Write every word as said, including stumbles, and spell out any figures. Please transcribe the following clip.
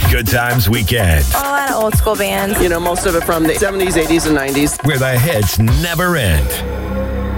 Good Times Weekend, A lot of old school bands. You know, most of it from the seventies, eighties, and nineties. where the hits never end.